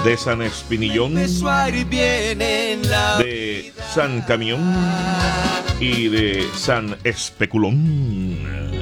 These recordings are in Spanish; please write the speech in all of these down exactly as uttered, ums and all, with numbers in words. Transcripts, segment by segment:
de San Espinillón, de San Camión y de San Especulón.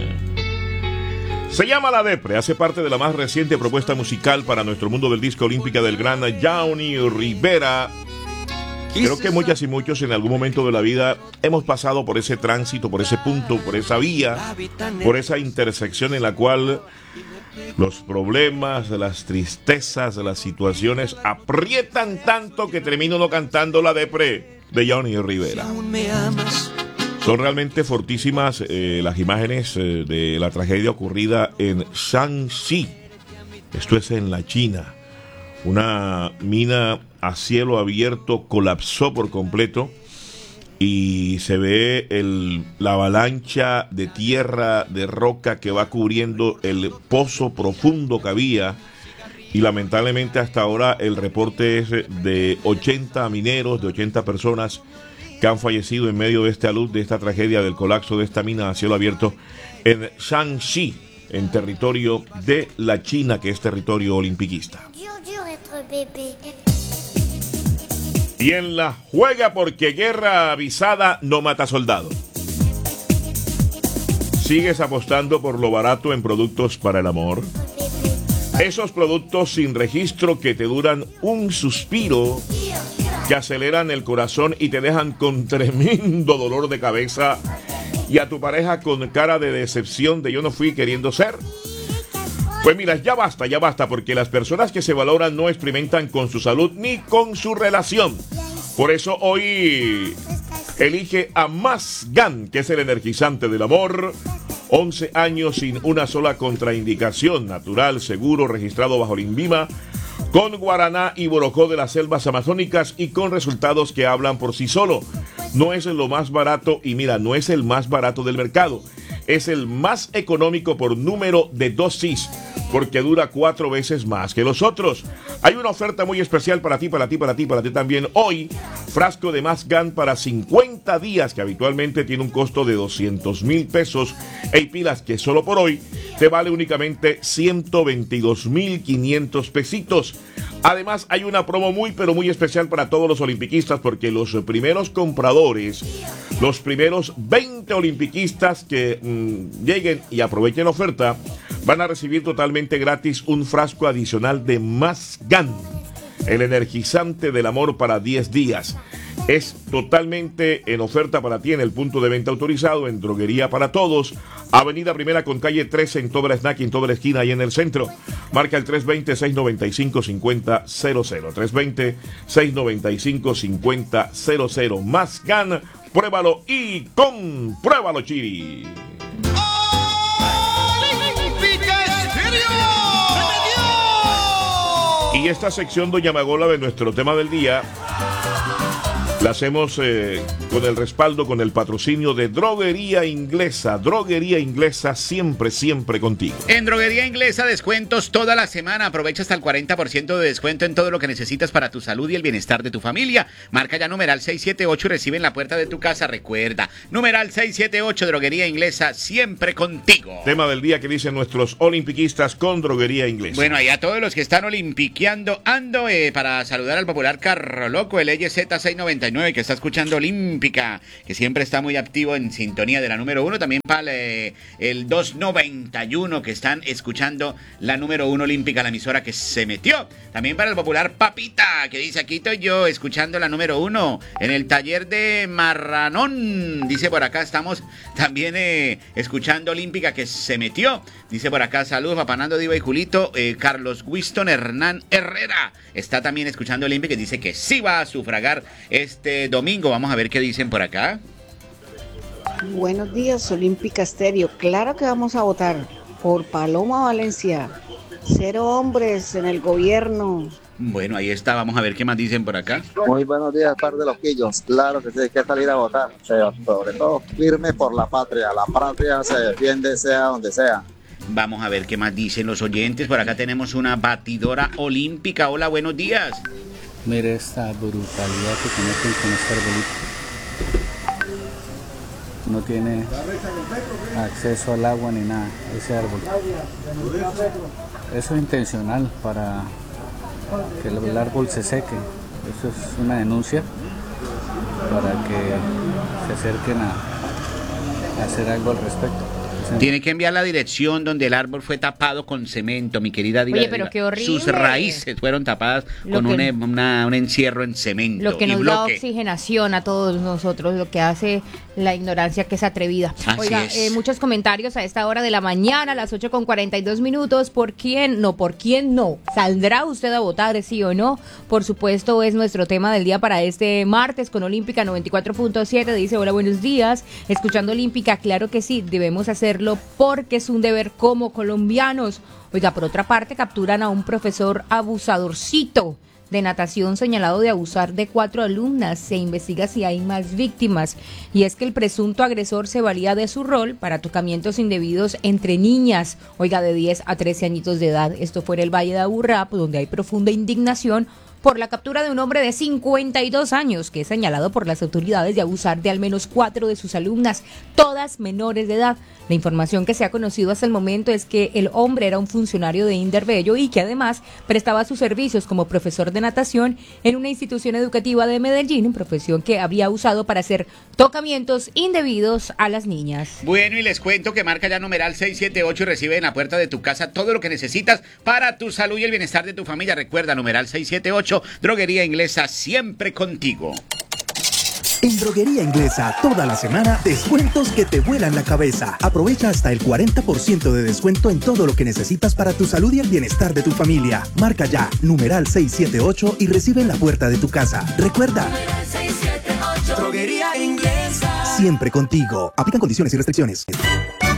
Se llama La Depre, hace parte de la más reciente propuesta musical para nuestro mundo del disco olímpica del gran Johnny Rivera. Creo que muchas y muchos en algún momento de la vida hemos pasado por ese tránsito, por ese punto, por esa vía, por esa intersección en la cual los problemas, las tristezas, las situaciones aprietan tanto que termino no cantando La Depre de Johnny Rivera. Son realmente fortísimas eh, las imágenes eh, de la tragedia ocurrida en Shanxi. Esto es en la China. Una mina a cielo abierto colapsó por completo y se ve el, la avalancha de tierra, de roca que va cubriendo el pozo profundo que había. Y lamentablemente hasta ahora el reporte es de ochenta mineros, de ochenta personas que han fallecido en medio de esta luz, de esta tragedia del colapso de esta mina a cielo abierto en Shanxi, en territorio de la China, que es territorio olimpiquista. Y en la juega porque guerra avisada no mata soldado. ¿Sigues apostando por lo barato en productos para el amor? Esos productos sin registro que te duran un suspiro, que aceleran el corazón y te dejan con tremendo dolor de cabeza, y a tu pareja con cara de decepción de yo no fui queriendo ser. Pues mira, ya basta, ya basta, porque las personas que se valoran no experimentan con su salud ni con su relación. Por eso hoy elige a Masgan, que es el energizante del amor. once años sin una sola contraindicación, natural, seguro, registrado bajo el INVIMA, con guaraná y borocó de las selvas amazónicas y con resultados que hablan por sí solo. No es lo más barato y mira, no es el más barato del mercado. Es el más económico por número de dosis, porque dura cuatro veces más que los otros. Hay una oferta muy especial para ti, para ti, para ti, para ti también. Hoy, frasco de Masgan para cincuenta días, que habitualmente tiene un costo de doscientos mil pesos. Hay pilas que solo por hoy te vale únicamente ciento veintidós mil quinientos pesitos. Además, hay una promo muy, pero muy especial para todos los olimpiquistas, porque los primeros compradores, los primeros veinte olimpiquistas que mmm, lleguen y aprovechen la oferta, van a recibir totalmente gratis un frasco adicional de Masgan, el energizante del amor para diez días. Es totalmente en oferta para ti en el punto de venta autorizado, en Droguería para Todos, Avenida Primera con calle trece, en toda la snack, en toda la esquina y en el centro. Marca el tres dos cero, seis nueve cinco, cinco cero cero cero. tres dos cero, seis nueve cinco, cinco cero cero cero. Masgan, pruébalo y compruébalo, Chiri. Y esta sección, doña Magola, de nuestro tema del día, la hacemos eh, con el respaldo, con el patrocinio de Droguería Inglesa. Droguería Inglesa, siempre, siempre contigo. En Droguería Inglesa, descuentos toda la semana. Aprovecha hasta el cuarenta por ciento de descuento en todo lo que necesitas para tu salud y el bienestar de tu familia. Marca ya numeral seiscientos setenta y ocho y recibe en la puerta de tu casa. Recuerda, numeral seiscientos setenta y ocho, Droguería Inglesa, siempre contigo. Tema del día que dicen nuestros olimpiquistas con Droguería Inglesa. Bueno, ahí a todos los que están olimpiqueando, ando eh, para saludar al popular Carro Loco, el L Z seiscientos noventa y nueve, que está escuchando Olímpica, que siempre está muy activo en sintonía de la número uno. También para eh, el doscientos noventa y uno, que están escuchando la número uno Olímpica, la emisora que se metió. También para el popular Papita, que dice, aquí estoy yo escuchando la número uno en el taller de Marranón. Dice por acá, estamos también eh, escuchando Olímpica, que se metió. Dice por acá, saludos, Papanando, Diva y Julito. eh, Carlos Winston Hernán Herrera está también escuchando Olímpica, y dice que sí va a sufragar este domingo. Vamos a ver qué dicen por acá. Buenos días, Olímpica Estéreo. Claro que vamos a votar por Paloma Valencia. Cero hombres en el gobierno. Bueno, ahí está. Vamos a ver qué más dicen por acá. Muy buenos días, par de loquillos. Claro que sí, hay que salir a votar, pero sobre todo firme por la patria. La patria se defiende sea donde sea. Vamos a ver qué más dicen los oyentes. Por acá tenemos una batidora olímpica. Hola, buenos días. Mire esta brutalidad que cometen con este arbolito. No tiene acceso al agua ni nada, ese árbol. Eso es intencional para que el árbol se seque. Eso es una denuncia para que se acerquen a, a hacer algo al respecto. Tiene que enviar la dirección donde el árbol fue tapado con cemento, mi querida Diva. Oye, pero qué horrible. Sus raíces fueron tapadas Lo con que- un, una- un encierro en cemento Lo que y nos da bloque. oxigenación a todos nosotros, lo que hace la ignorancia que es atrevida. Así Oiga, es. eh, muchos comentarios a esta hora de la mañana, a las ocho con cuarenta y dos minutos. ¿Por quién? No, ¿por quién no? ¿Saldrá usted a votar, sí o no? Por supuesto, es nuestro tema del día para este martes con Olímpica noventa y cuatro punto siete. Dice, hola, buenos días. Escuchando Olímpica, claro que sí, debemos hacerlo porque es un deber como colombianos. Oiga, por otra parte, capturan a un profesor abusadorcito de natación señalado de abusar de cuatro alumnas. Se investiga si hay más víctimas. Y es que el presunto agresor se valía de su rol para tocamientos indebidos entre niñas, oiga, de diez a trece añitos de edad. Esto fue en el Valle de Aburrá, donde hay profunda indignación por la captura de un hombre de cincuenta y dos años que es señalado por las autoridades de abusar de al menos cuatro de sus alumnas, todas menores de edad. La información que se ha conocido hasta el momento es que el hombre era un funcionario de Inderbello y que además prestaba sus servicios como profesor de natación en una institución educativa de Medellín, profesión que había usado para hacer tocamientos indebidos a las niñas. Bueno, y les cuento que marca ya numeral seiscientos setenta y ocho y recibe en la puerta de tu casa todo lo que necesitas para tu salud y el bienestar de tu familia. Recuerda, numeral seiscientos setenta y ocho, Droguería Inglesa, siempre contigo. En Droguería Inglesa, toda la semana, descuentos que te vuelan la cabeza. Aprovecha hasta el cuarenta por ciento de descuento en todo lo que necesitas para tu salud y el bienestar de tu familia. Marca ya, numeral seiscientos setenta y ocho y recibe en la puerta de tu casa. Recuerda, Droguería Inglesa. siempre contigo. Aplican condiciones y restricciones.